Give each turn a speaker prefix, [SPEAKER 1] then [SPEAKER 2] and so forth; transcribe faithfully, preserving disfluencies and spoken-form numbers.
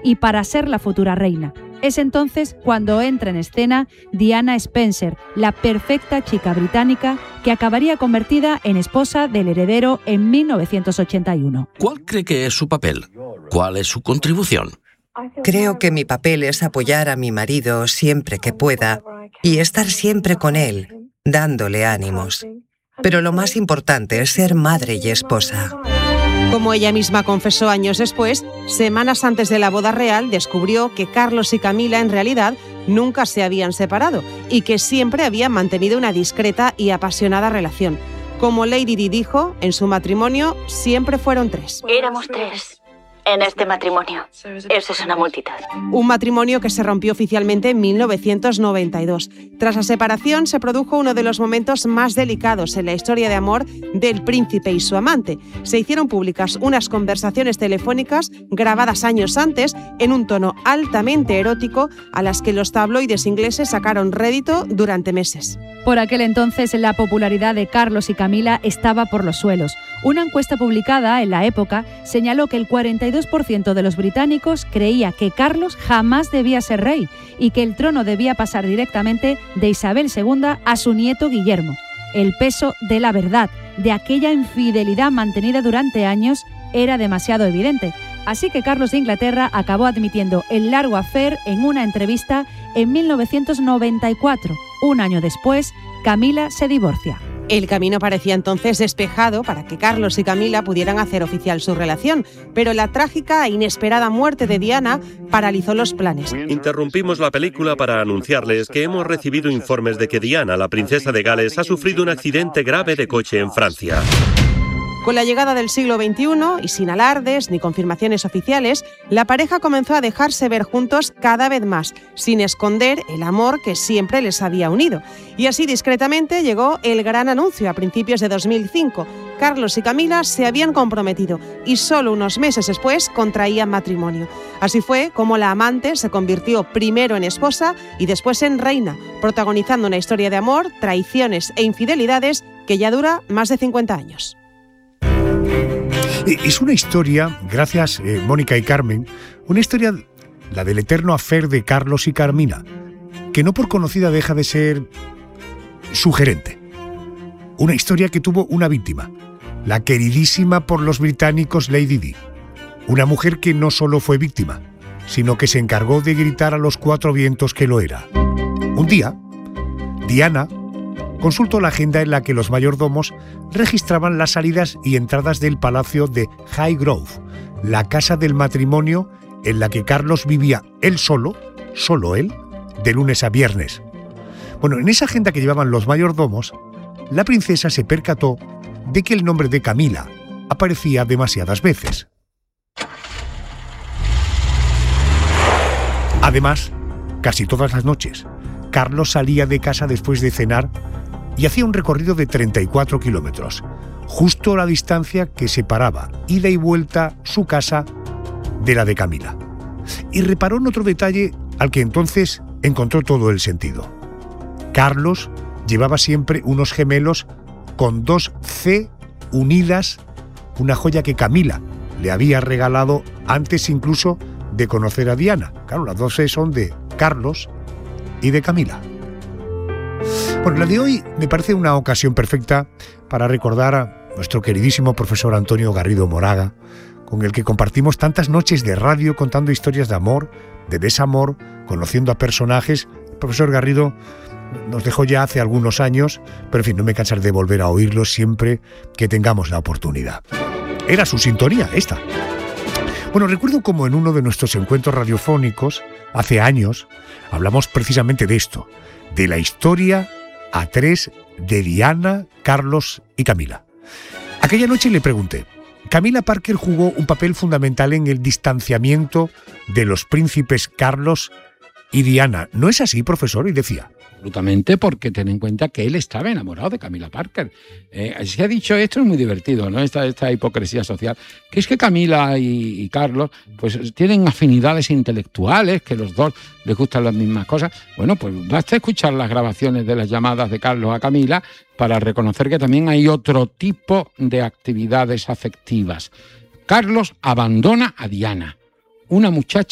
[SPEAKER 1] y para ser la futura reina. Es entonces cuando entra en escena Diana Spencer, la perfecta chica británica que acabaría convertida en esposa del heredero en mil novecientos ochenta y uno.
[SPEAKER 2] ¿Cuál cree que es su papel? ¿Cuál es su contribución?
[SPEAKER 3] Creo que mi papel es apoyar a mi marido siempre que pueda y estar siempre con él, dándole ánimos. Pero lo más importante es ser madre y esposa.
[SPEAKER 4] Como ella misma confesó años después, semanas antes de la boda real descubrió que Carlos y Camila en realidad nunca se habían separado y que siempre habían mantenido una discreta y apasionada relación. Como Lady Di dijo, en su matrimonio siempre fueron tres.
[SPEAKER 5] Éramos tres en este matrimonio. Eso es una multitud.
[SPEAKER 4] Un matrimonio que se rompió oficialmente en mil novecientos noventa y dos. Tras la separación se produjo uno de los momentos más delicados en la historia de amor del príncipe y su amante. Se hicieron públicas unas conversaciones telefónicas grabadas años antes en un tono altamente erótico a las que los tabloides ingleses sacaron rédito durante meses.
[SPEAKER 1] Por aquel entonces la popularidad de Carlos y Camila estaba por los suelos. Una encuesta publicada en la época señaló que el cuarenta y dos por ciento de los británicos creía que Carlos jamás debía ser rey y que el trono debía pasar directamente de Isabel segunda a su nieto Guillermo. El peso de la verdad, de aquella infidelidad mantenida durante años, era demasiado evidente. Así que Carlos de Inglaterra acabó admitiendo el largo affair en una entrevista en mil novecientos noventa y cuatro. Un año después, Camila se divorcia.
[SPEAKER 4] El camino parecía entonces despejado para que Carlos y Camila pudieran hacer oficial su relación, pero la trágica e inesperada muerte de Diana paralizó los planes.
[SPEAKER 6] Interrumpimos la película para anunciarles que hemos recibido informes de que Diana, la princesa de Gales, ha sufrido un accidente grave de coche en Francia.
[SPEAKER 4] Con la llegada del siglo veintiuno y sin alardes ni confirmaciones oficiales, la pareja comenzó a dejarse ver juntos cada vez más, sin esconder el amor que siempre les había unido. Y así discretamente llegó el gran anuncio a principios de dos mil cinco. Carlos y Camila se habían comprometido y solo unos meses después contraían matrimonio. Así fue como la amante se convirtió primero en esposa y después en reina, protagonizando una historia de amor, traiciones e infidelidades que ya dura más de cincuenta años.
[SPEAKER 7] Es una historia, gracias eh, Mónica y Carmen, una historia, la del eterno affair de Carlos y Carmina, que no por conocida deja de ser sugerente. Una historia que tuvo una víctima, la queridísima por los británicos Lady Di, una mujer que no solo fue víctima, sino que se encargó de gritar a los cuatro vientos que lo era. Un día, Diana consultó la agenda en la que los mayordomos registraban las salidas y entradas del palacio de Highgrove, la casa del matrimonio en la que Carlos vivía él solo, solo él, de lunes a viernes. Bueno, en esa agenda que llevaban los mayordomos, la princesa se percató de que el nombre de Camila aparecía demasiadas veces. Además, casi todas las noches, Carlos salía de casa después de cenar y hacía un recorrido de treinta y cuatro kilómetros, justo la distancia que separaba ida y vuelta su casa de la de Camila. Y reparó en otro detalle al que entonces encontró todo el sentido. Carlos llevaba siempre unos gemelos con dos C unidas, una joya que Camila le había regalado antes incluso de conocer a Diana. Claro, las dos C son de Carlos y de Camila. Bueno, la de hoy me parece una ocasión perfecta para recordar a nuestro queridísimo profesor Antonio Garrido Moraga, con el que compartimos tantas noches de radio contando historias de amor, de desamor, conociendo a personajes. El profesor Garrido nos dejó ya hace algunos años, pero en fin, no me cansaré de volver a oírlo siempre que tengamos la oportunidad. Era su sintonía, esta. Bueno, recuerdo como en uno de nuestros encuentros radiofónicos, hace años, hablamos precisamente de esto, de la historia a tres de Diana, Carlos y Camila. Aquella noche le pregunté, Camila Parker jugó un papel fundamental en el distanciamiento de los príncipes Carlos y Diana. ¿No es así, profesor? Y decía,
[SPEAKER 8] absolutamente, porque ten en cuenta que él estaba enamorado de Camila Parker. Eh, se ha dicho, esto es muy divertido, ¿no? Esta, esta hipocresía social, que es que Camila y, y Carlos pues tienen afinidades intelectuales, que los dos les gustan las mismas cosas. Bueno, pues basta escuchar las grabaciones de las llamadas de Carlos a Camila para reconocer que también hay otro tipo de actividades afectivas. Carlos abandona a Diana, una muchacha